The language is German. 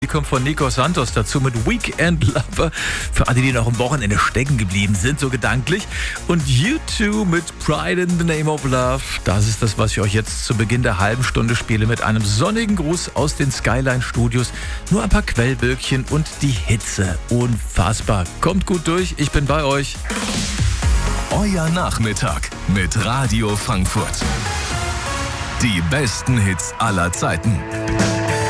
Die kommt von Nico Santos dazu mit Weekend Lover. Für alle, die noch am Wochenende stecken geblieben sind, so gedanklich. Und U2 mit Pride in the Name of Love. Das ist das, was ich euch jetzt zu Beginn der halben Stunde spiele. Mit einem sonnigen Gruß aus den Skyline Studios. Nur ein paar Quellwölkchen und die Hitze. Unfassbar. Kommt gut durch, ich bin bei euch. Euer Nachmittag mit Radio Frankfurt. Die besten Hits aller Zeiten.